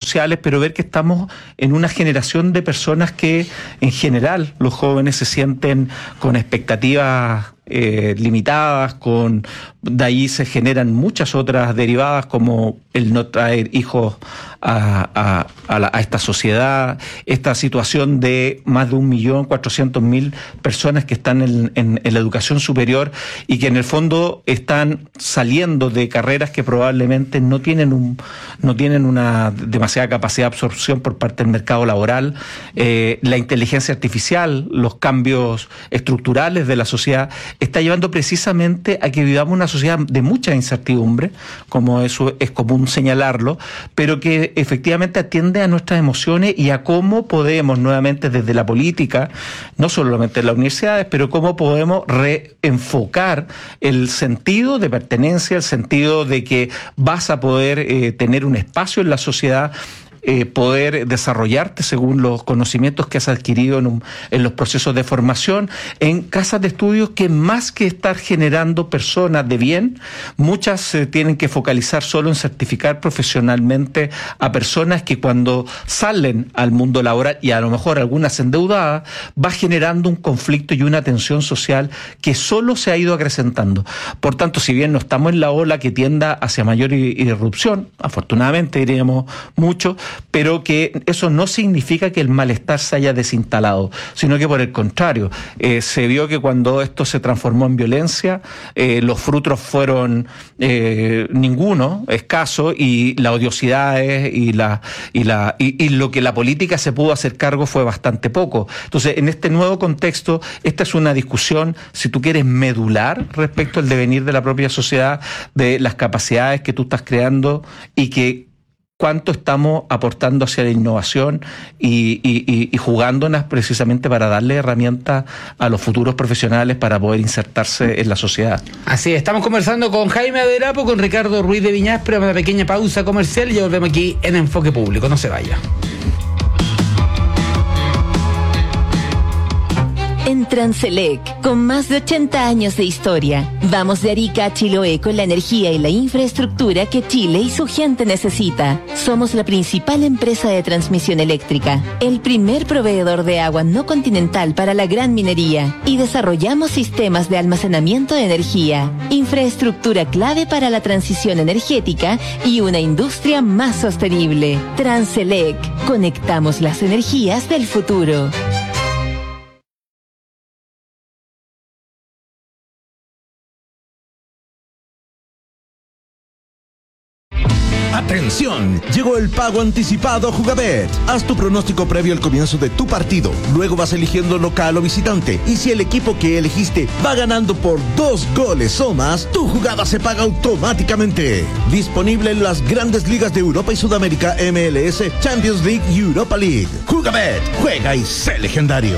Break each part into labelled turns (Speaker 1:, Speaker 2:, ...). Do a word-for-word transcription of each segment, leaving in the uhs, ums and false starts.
Speaker 1: sociales, pero ver que estamos en una generación de personas que, en general, los jóvenes se sienten con expectativas eh, limitadas, con de ahí se generan muchas otras derivadas, como el no traer hijos a, a, a, la, a esta sociedad, esta situación de más de un millón cuatrocientos mil personas que están en, en, en la educación superior y que en el fondo están saliendo de carreras que probablemente no tienen un no tienen una demasiada capacidad de absorción por parte del mercado laboral, eh, la inteligencia artificial, los cambios estructurales de la sociedad, está llevando precisamente a que vivamos una sociedad de mucha incertidumbre, como eso es común señalarlo, pero que efectivamente atiende a nuestras emociones y a cómo podemos nuevamente desde la política, no solamente en las universidades, pero cómo podemos reenfocar el sentido de pertenencia, el sentido de que vas a poder eh, tener un espacio en la sociedad, Eh, poder desarrollarte según los conocimientos que has adquirido en, un, en los procesos de formación, en casas de estudios que más que estar generando personas de bien, muchas eh, tienen que focalizar solo en certificar profesionalmente a personas que cuando salen al mundo laboral, y a lo mejor algunas endeudadas, va generando un conflicto y una tensión social que solo se ha ido acrecentando. Por tanto, si bien no estamos en la ola que tienda hacia mayor irrupción, afortunadamente diríamos mucho, pero que eso no significa que el malestar se haya desinstalado, sino que por el contrario, eh, se vio que cuando esto se transformó en violencia, eh, los frutos fueron eh, ninguno, escaso, y la odiosidad y, la, y, la, y, y lo que la política se pudo hacer cargo fue bastante poco. Entonces, en este nuevo contexto, esta es una discusión, si tú quieres, medular respecto al devenir de la propia sociedad, de las capacidades que tú estás creando y que cuánto estamos aportando hacia la innovación y, y, y jugándonos precisamente para darle herramientas a los futuros profesionales para poder insertarse en la sociedad.
Speaker 2: Así es, estamos conversando con Jaime Abederapo, con Ricardo Ruiz de Viñaspre, una pequeña pausa comercial y ya volvemos aquí en Enfoque Público. No se vaya.
Speaker 3: En Transelec, con más de ochenta años de historia, vamos de Arica a Chiloé con la energía y la infraestructura que Chile y su gente necesita. Somos la principal empresa de transmisión eléctrica, el primer proveedor de agua no continental para la gran minería y desarrollamos sistemas de almacenamiento de energía, infraestructura clave para la transición energética y una industria más sostenible. Transelec, conectamos las energías del futuro.
Speaker 4: ¡Atención! Llegó el pago anticipado Jugabet. Haz tu pronóstico previo al comienzo de tu partido. Luego vas eligiendo local o visitante. Y si el equipo que elegiste va ganando por dos goles o más, tu jugada se paga automáticamente. Disponible en las grandes ligas de Europa y Sudamérica, M L S, Champions League y Europa League. Jugabet, juega y sé legendario.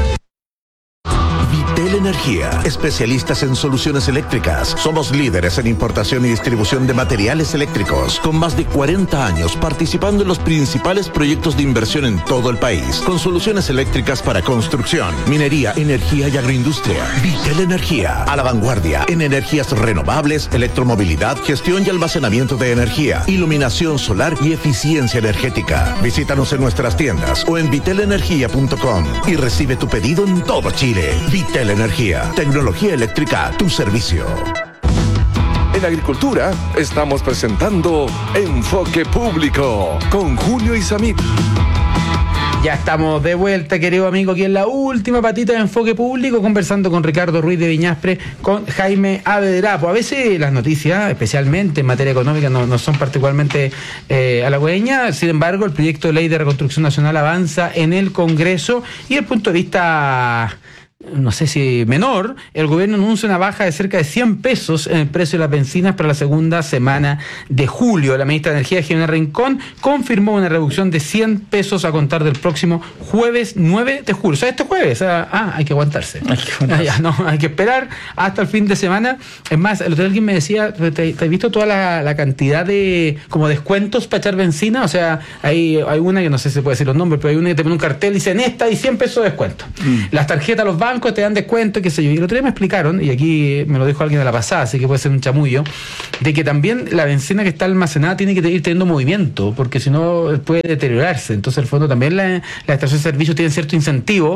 Speaker 4: Vitel Energía, especialistas en soluciones eléctricas. Somos líderes en importación y distribución de materiales eléctricos, con más de cuarenta años participando en los principales proyectos de inversión en todo el país, con soluciones eléctricas para construcción, minería, energía y agroindustria. Vitel Energía, a la vanguardia en energías renovables, electromovilidad, gestión y almacenamiento de energía, iluminación solar y eficiencia energética. Visítanos en nuestras tiendas o en vitel energía punto com y recibe tu pedido en todo Chile. Vitel Energía, tecnología eléctrica a tu servicio.
Speaker 5: En Agricultura estamos presentando Enfoque Público con Julio Isamit.
Speaker 2: Ya estamos de vuelta, querido amigo, aquí en la última patita de Enfoque Público, conversando con Ricardo Ruiz de Viñaspre, con Jaime Abederapo. A veces las noticias, especialmente en materia económica, no, no son particularmente eh, halagüeñas. Sin embargo, el proyecto de ley de reconstrucción nacional avanza en el Congreso y desde el punto de vista, no sé si menor, el gobierno anuncia una baja de cerca de cien pesos en el precio de las bencinas para la segunda semana de julio. La ministra de Energía, Jimena Rincón, confirmó una reducción de cien pesos a contar del próximo jueves nueve de julio. O sea, este jueves. Ah, hay que aguantarse. Hay que, aguantarse. Ah, ya, no, hay que esperar hasta el fin de semana. Es más, el otro día alguien me decía, ¿te, te has visto toda la, la cantidad de como descuentos para echar benzina? O sea, hay, hay una que no sé si se puede decir los nombres, pero hay una que te pone un cartel y dice, en esta hay cien pesos de descuento. Mm. Las tarjetas, los bancos, bancos te dan descuento, qué sé yo. Y el otro día me explicaron, y aquí me lo dijo alguien de la pasada, así que puede ser un chamullo, de que también la bencina que está almacenada tiene que ir teniendo movimiento, porque si no puede deteriorarse. Entonces, al fondo, también la, la estación de servicio tiene cierto incentivo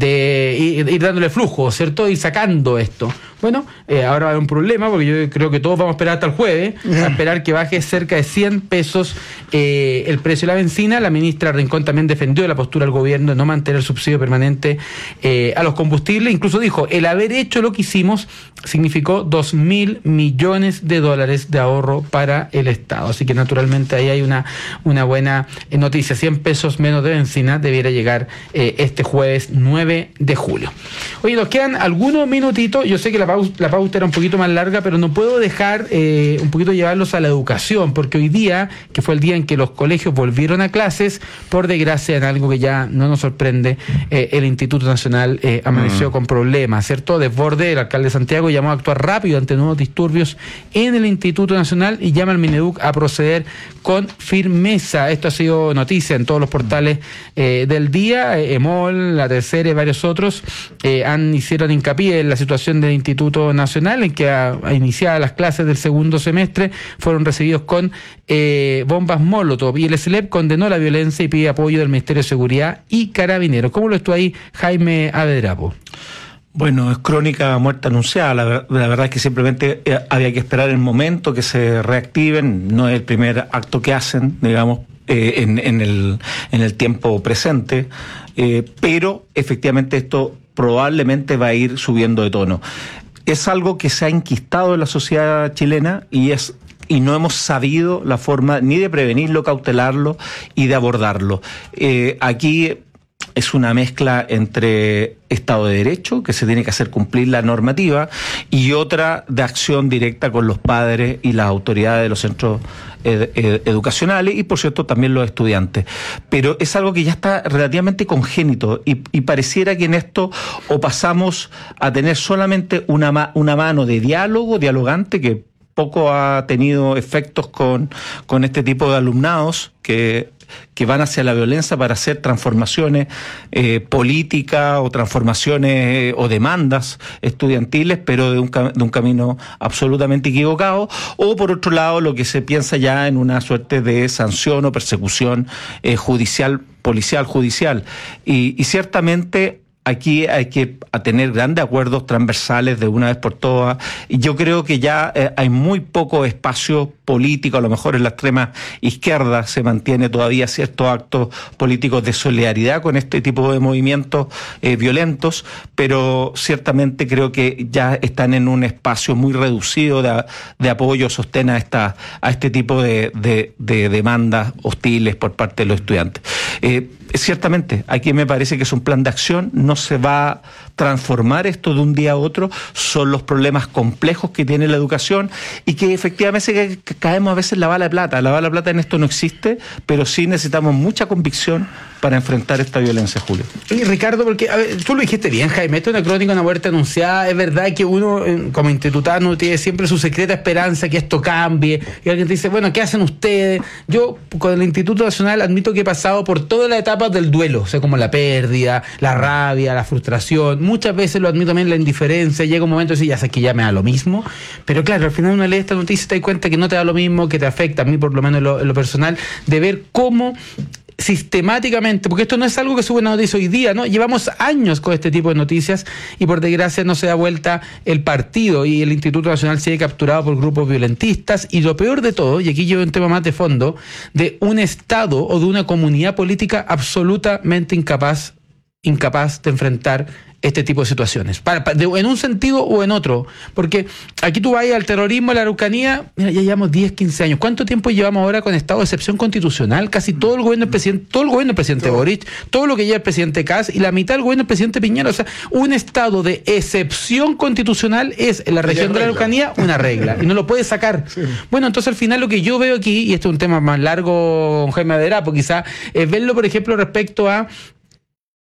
Speaker 2: de ir, ir dándole flujo, ¿cierto? Ir sacando esto. Bueno, eh, ahora va a haber un problema, porque yo creo que todos vamos a esperar hasta el jueves, a esperar que baje cerca de cien pesos eh, el precio de la bencina. La ministra Rincón también defendió la postura del gobierno de no mantener el subsidio permanente eh, a los combustibles. Incluso dijo, el haber hecho lo que hicimos significó dos mil millones de dólares de ahorro para el Estado. Así que naturalmente ahí hay una, una buena noticia. cien pesos menos de bencina debiera llegar eh, este jueves nueve de julio. Oye, nos quedan algunos minutitos. Yo sé que la pauta, la pauta era un poquito más larga, pero no puedo dejar eh, un poquito llevarlos a la educación, porque hoy día, que fue el día en que los colegios volvieron a clases, por desgracia, en algo que ya no nos sorprende, eh, el Instituto Nacional eh, amaneció mm. con problemas, ¿cierto? Desborde, el alcalde de Santiago llamó a actuar rápido ante nuevos disturbios en el Instituto Nacional y llama al Mineduc a proceder con firmeza. Esto ha sido noticia en todos los portales eh, del día. Eh, EMOL, La Tercera y varios otros eh, han hicieron hincapié en la situación del Instituto Nacional, en que a, a iniciadas las clases del segundo semestre fueron recibidos con eh, bombas Molotov, y el S L E P condenó la violencia y pide apoyo del Ministerio de Seguridad y Carabineros. ¿Cómo lo estuvo ahí Jaime Avedrapo?
Speaker 1: Bueno, es crónica muerte anunciada. La, la verdad es que simplemente eh, había que esperar el momento que se reactiven. No es el primer acto que hacen, digamos, eh, en, en, el, en el tiempo presente, eh, pero efectivamente esto probablemente va a ir subiendo de tono. Es algo que se ha enquistado en la sociedad chilena y es y no hemos sabido la forma ni de prevenirlo, cautelarlo y de abordarlo. Eh, aquí es una mezcla entre Estado de Derecho, que se tiene que hacer cumplir la normativa, y otra de acción directa con los padres y las autoridades de los centros ed- ed- educacionales y, por cierto, también los estudiantes. Pero es algo que ya está relativamente congénito y, y pareciera que en esto o pasamos a tener solamente una, ma- una mano de diálogo, dialogante, que poco ha tenido efectos con, con este tipo de alumnados que... que van hacia la violencia para hacer transformaciones eh, políticas o transformaciones eh, o demandas estudiantiles, pero de un, de un camino absolutamente equivocado, o por otro lado lo que se piensa ya en una suerte de sanción o persecución eh, judicial, policial, judicial. Y, y ciertamente aquí hay que tener grandes acuerdos transversales de una vez por todas. Y yo creo que ya eh, hay muy poco espacio político, a lo mejor en la extrema izquierda se mantiene todavía ciertos actos políticos de solidaridad con este tipo de movimientos eh, violentos, pero ciertamente creo que ya están en un espacio muy reducido de, de apoyo, sostén a, esta, a este tipo de, de, de demandas hostiles por parte de los estudiantes. Eh, Ciertamente, aquí me parece que es un plan de acción, no se va a transformar esto de un día a otro, son los problemas complejos que tiene la educación y que efectivamente caemos a veces en la bala de plata. La bala de plata en esto no existe, pero sí necesitamos mucha convicción para enfrentar esta violencia, Julio.
Speaker 2: Y Ricardo, porque a ver, tú lo dijiste bien, Jaime, esto es una crónica, una muerte anunciada. Es verdad que uno, como institutano, tiene siempre su secreta esperanza que esto cambie, y alguien te dice, bueno, ¿qué hacen ustedes? Yo, con el Instituto Nacional, admito que he pasado por todas las etapas del duelo, o sea, como la pérdida, la rabia, la frustración, muchas veces lo admito también, la indiferencia. Llega un momento y dice, ya sé que ya me da lo mismo, pero claro, al final uno lee esta noticia y te das cuenta que no te da lo mismo, que te afecta, a mí por lo menos en lo, en lo personal, de ver cómo sistemáticamente, porque esto no es algo que sube una noticia hoy día, ¿no? Llevamos años con este tipo de noticias y por desgracia no se da vuelta el partido y el Instituto Nacional sigue capturado por grupos violentistas, y lo peor de todo, y aquí llevo un tema más de fondo, de un Estado o de una comunidad política absolutamente incapaz, incapaz de enfrentar este tipo de situaciones, para, para, de, en un sentido o en otro, porque aquí tú vas al terrorismo, a la Araucanía, mira, ya llevamos diez, quince años. ¿Cuánto tiempo llevamos ahora con estado de excepción constitucional? Casi todo el gobierno del presidente, todo el gobierno del presidente todo. Boric, todo lo que lleva el presidente Kast y la mitad del gobierno del presidente Piñera. O sea, un estado de excepción constitucional es en la región de la Araucanía una regla y no lo puede sacar. Sí. Bueno, entonces al final lo que yo veo aquí, y este es un tema más largo, Jaime Avedrapo, quizá, es verlo, por ejemplo, respecto a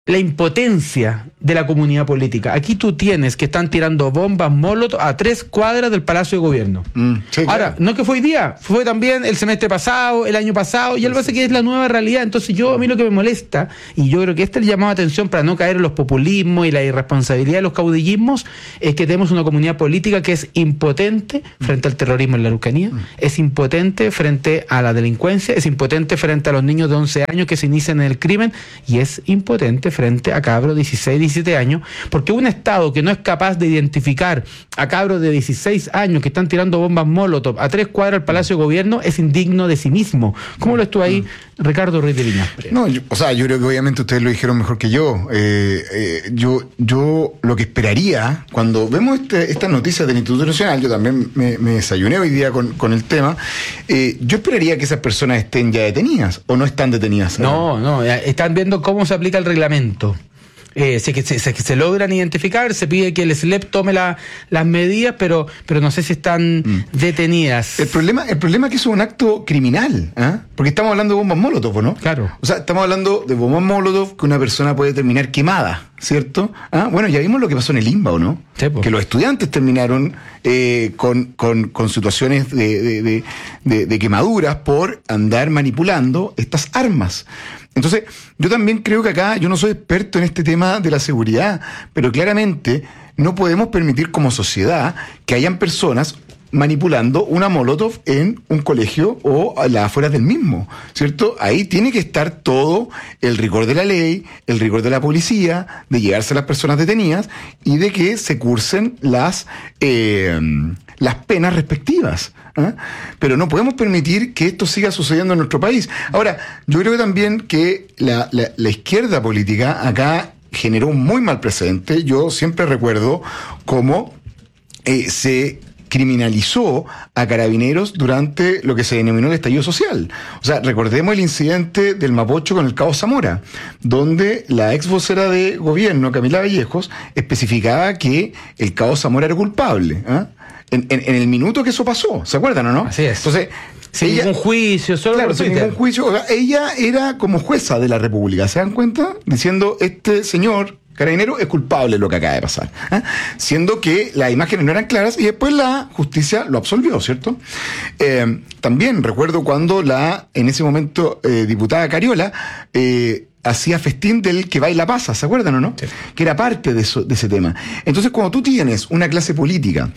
Speaker 2: la impotencia de la comunidad política. Aquí tú tienes que están tirando bombas Molotov a tres cuadras del Palacio de Gobierno. Mm, sí, Ahora, claro. no que fue hoy día, fue también el semestre pasado, el año pasado, y algo así que es la nueva realidad. Entonces yo, a mí lo que me molesta, y yo creo que este es el llamado a atención para no caer en los populismos y la irresponsabilidad de los caudillismos, es que tenemos una comunidad política que es impotente frente al terrorismo en la Araucanía, mm. es impotente frente a la delincuencia, es impotente frente a los niños de once años que se inician en el crimen, y es impotente frente a cabros de dieciséis, diecisiete años, porque un Estado que no es capaz de identificar a cabros de dieciséis años que están tirando bombas Molotov a tres cuadras del Palacio de Gobierno es indigno de sí mismo. ¿Cómo lo estuvo ahí Ricardo Ruiz de Viñaspre?
Speaker 6: No, yo, o sea, yo creo que obviamente ustedes lo dijeron mejor que yo. Eh, eh, yo, yo lo que esperaría, cuando vemos este, estas noticias del Instituto Nacional, yo también me, me desayuné hoy día con, con el tema, eh, yo esperaría que esas personas estén ya detenidas, o no están detenidas.
Speaker 2: No, no, están viendo cómo se aplica el reglamento. Eh, si que se, se, se logran identificar, se pide que el S L E P tome la, las medidas, pero pero no sé si están mm. detenidas.
Speaker 6: El problema el problema es que eso es un acto criminal, ¿eh? Porque estamos hablando de bombas Molotov, ¿no?
Speaker 2: Claro.
Speaker 6: O sea, estamos hablando de bombas Molotov que una persona puede terminar quemada, ¿cierto? ¿Ah? Bueno, ya vimos lo que pasó en el INBA, ¿o no? Sí, pues. Que los estudiantes terminaron eh, con, con, con situaciones de, de, de, de, de quemaduras por andar manipulando estas armas. Entonces, yo también creo que acá, yo no soy experto en este tema de la seguridad, pero claramente no podemos permitir como sociedad que hayan personas manipulando una Molotov en un colegio o a las afueras del mismo, ¿cierto? Ahí tiene que estar todo el rigor de la ley, el rigor de la policía, de llegarse a las personas detenidas y de que se cursen las eh, las penas respectivas, ¿eh? Pero no podemos permitir que esto siga sucediendo en nuestro país. Ahora, yo creo también que la, la, la izquierda política acá generó un muy mal precedente. Yo siempre recuerdo cómo eh, se criminalizó a carabineros durante lo que se denominó el estallido social. O sea, recordemos el incidente del Mapocho con el Cabo Zamora, donde la ex vocera de gobierno, Camila Vallejos, especificaba que el Cabo Zamora era culpable, ¿eh? en, en, en el minuto que eso pasó, ¿se acuerdan o no?
Speaker 2: Así es.
Speaker 6: Entonces,
Speaker 2: sin ella, ningún juicio, solo
Speaker 6: claro,
Speaker 2: por
Speaker 6: sin ningún juicio. O sea, ella era como jueza de la República, ¿se dan cuenta? Diciendo, este señor carabinero es culpable de lo que acaba de pasar, ¿eh? Siendo que las imágenes no eran claras y después la justicia lo absolvió, ¿cierto? Eh, también recuerdo cuando la, en ese momento, eh, diputada Cariola eh, hacía festín del que baila pasa, ¿se acuerdan o no? Sí. Que era parte de, eso, de ese tema. Entonces, cuando tú tienes una clase política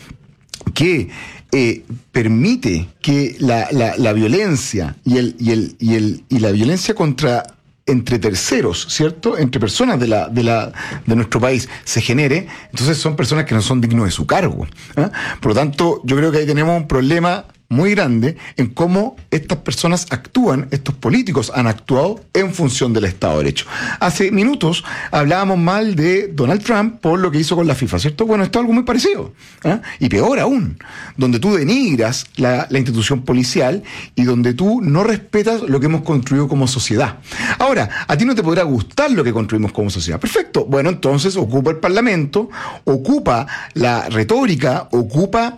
Speaker 6: que eh, permite que la, la, la violencia y el, y el, y el, y la violencia contra entre terceros, ¿cierto? Entre personas de la de la de nuestro país se genere, entonces son personas que no son dignos de su cargo, ¿eh? Por lo tanto, yo creo que ahí tenemos un problema muy grande en cómo estas personas actúan, estos políticos han actuado en función del Estado de Derecho. Hace minutos hablábamos mal de Donald Trump por lo que hizo con la FIFA, ¿cierto? Bueno, esto es algo muy parecido, ¿eh? Y peor aún, donde tú denigras la, la institución policial y donde tú no respetas lo que hemos construido como sociedad. Ahora, a ti no te podrá gustar lo que construimos como sociedad. Perfecto. Bueno, entonces ocupa el Parlamento, ocupa la retórica, ocupa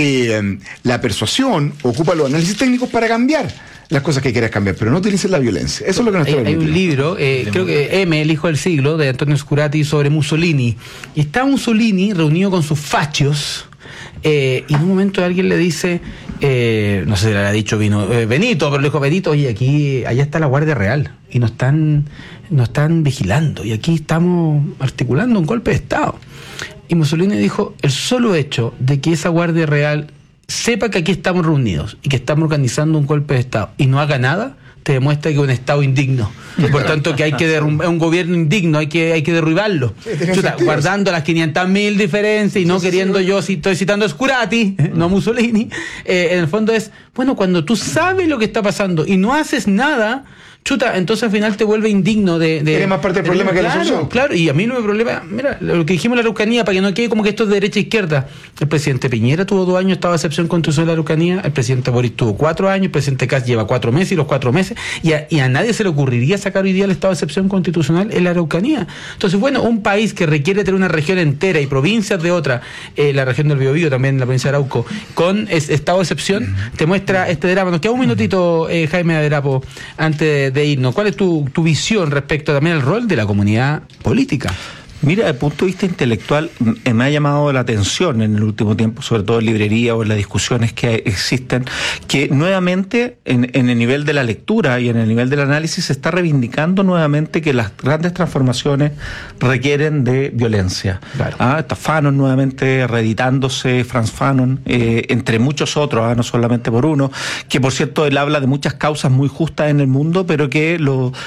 Speaker 6: Eh, la persuasión, ocupa los análisis técnicos para cambiar las cosas que quieras cambiar, pero no utilices la violencia. Eso es lo que nos está
Speaker 2: Hay, hay un libro, eh, creo que M, El hijo del siglo, de Antonio Scurati, sobre Mussolini. Y está Mussolini reunido con sus fachos, eh, y en un momento alguien le dice, eh, no sé si le ha dicho vino, eh, Benito, pero le dijo Benito, oye, aquí, allá está la Guardia Real, y nos están, nos están vigilando, y aquí estamos articulando un golpe de Estado. Y Mussolini dijo, el solo hecho de que esa Guardia Real sepa que aquí estamos reunidos y que estamos organizando un golpe de Estado y no haga nada, te demuestra que es un Estado indigno. Y por tanto que hay que derrumbar, es un gobierno indigno, hay que hay que derribarlo. Sí, Chuta, guardando las quinientas mil diferencias y no sí, queriendo sí, yo, si estoy citando a Scurati, no a Mussolini, eh, en el fondo es, bueno, cuando tú sabes lo que está pasando y no haces nada, chuta, entonces al final te vuelve indigno de... de
Speaker 6: Eres más parte del de, problema de, que
Speaker 2: claro,
Speaker 6: la solución.
Speaker 2: Claro, y a mí no me problema... Mira, lo que dijimos en la Araucanía, para que no quede como que esto es de derecha e izquierda. El presidente Piñera tuvo dos años estado de excepción constitucional de la Araucanía, el presidente Boric tuvo cuatro años, el presidente Kast lleva cuatro meses y los cuatro meses, y a, y a nadie se le ocurriría sacar hoy día el estado de excepción constitucional en la Araucanía. Entonces, bueno, un país que requiere tener una región entera y provincias de otra, eh, la región del Biobío también, la provincia de Arauco, con es, estado de excepción, te muestra este drama. Nos queda un minutito, eh, Jaime Aderapo, antes de de irnos, ¿cuál es tu, tu visión respecto también al rol de la comunidad política?
Speaker 1: Mira, desde el punto de vista intelectual, m- me ha llamado la atención en el último tiempo, sobre todo en librería o en las discusiones que existen, que nuevamente en, en el nivel de la lectura y en el nivel del análisis se está reivindicando nuevamente que las grandes transformaciones requieren de violencia.
Speaker 2: Claro.
Speaker 1: Ah, está Fanon nuevamente reeditándose, Franz Fanon, eh, entre muchos otros, ah, no solamente por uno, que por cierto él habla de muchas causas muy justas en el mundo, pero que lo